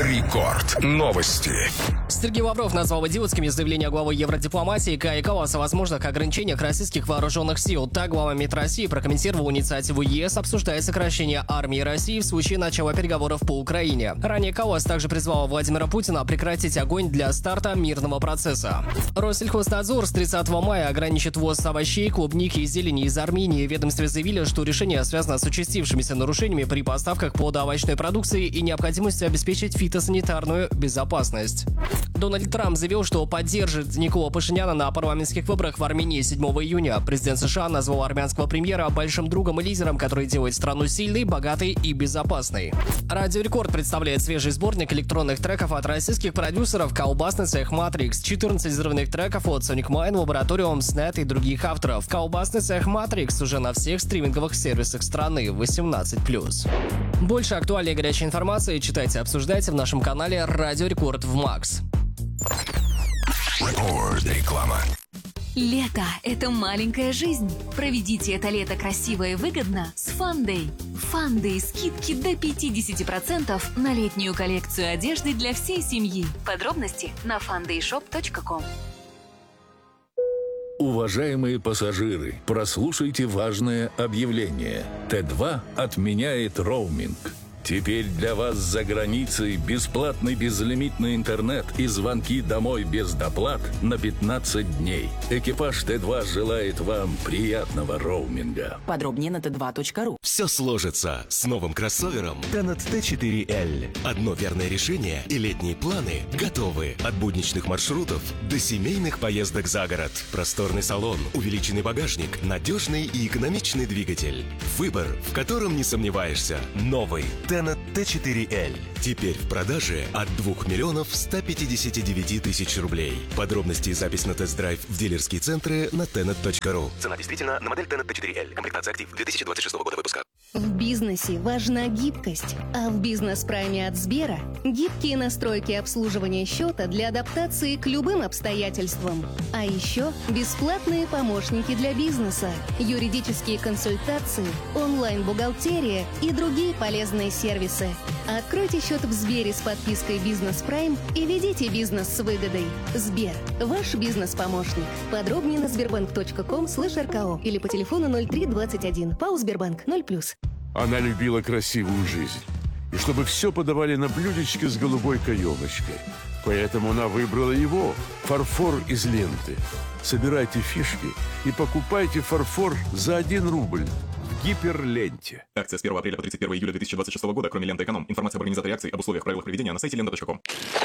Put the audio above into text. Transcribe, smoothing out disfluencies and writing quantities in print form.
Рекорд. Новости. Сергей Лавров назвал идиотскими заявления главы Евродипломатии Каи Калласа о возможных ограничениях российских вооруженных сил. Так, глава МИД России прокомментировал инициативу ЕС, обсуждая сокращение армии России в случае начала переговоров по Украине. Ранее Каллас также призвал Владимира Путина прекратить огонь для старта мирного процесса. Россельхознадзор с 30 мая ограничит ввоз овощей, клубники и зелени из Армении. В ведомстве заявили, что решение связано с участившимися нарушениями при поставках плодоовощной продукции и необходимостью обеспечить фитосанитарную безопасность. Дональд Трамп заявил, что поддержит Никола Пашиняна на парламентских выборах в Армении 7 июня. Президент США назвал армянского премьера большим другом и лидером, который делает страну сильной, богатой и безопасной. Радио Рекорд представляет свежий сборник электронных треков от российских продюсеров «Колбасный цех Matrix», 14 взрывных треков от Sonic Mine, Laboratorium, SNET и других авторов. «Колбасный цех Matrix» уже на всех стриминговых сервисах страны 18+. Больше актуальной и горячей информации читайте и обсуждайте в нашем канале «Радио Рекорд» в Макс. Реклама. Лето – это маленькая жизнь. Проведите это лето красиво и выгодно с Фандэй. Фандэй – скидки до 50% на летнюю коллекцию одежды для всей семьи. Подробности на fundayshop.com. Уважаемые пассажиры, прослушайте важное объявление. Т2 отменяет роуминг. Теперь для вас за границей бесплатный безлимитный интернет и звонки домой без доплат на 15 дней. Экипаж Т2 желает вам приятного роуминга. Подробнее на t2.ru. Все сложится с новым кроссовером Tenet T4L. Одно верное решение и летние планы готовы. От будничных маршрутов до семейных поездок за город. Просторный салон, увеличенный багажник, надежный и экономичный двигатель. Выбор, в котором не сомневаешься. Новый Tenet T4L. Теперь в продаже от 2 миллионов 159 тысяч рублей. Подробности и запись на тест-драйв в дилерские центры на tenet.ru. Цена действительно на модель Tenet T4L. Комплектация актив 2026 года выпуска. В бизнесе важна гибкость, а в бизнес-прайме от Сбера гибкие настройки обслуживания счета для адаптации к любым обстоятельствам. А еще бесплатные помощники для бизнеса, юридические консультации, онлайн-бухгалтерия и другие полезные сервисы. Откройте счет в Сбере с подпиской «Бизнес Прайм» и ведите бизнес с выгодой. Сбер – ваш бизнес-помощник. Подробнее на sberbank.com/rko или по телефону 0321. ПАО «Сбербанк» 0+. Она любила красивую жизнь. И чтобы все подавали на блюдечке с голубой каемочкой. Поэтому она выбрала его – фарфор из ленты. Собирайте фишки и покупайте фарфор за 1 рубль. Гиперленте. Акция с 1 апреля по 31 июля 2026 года, кроме ленты «Эконом». Информация об организаторе акции, об условиях, правилах проведения на сайте lenta.com.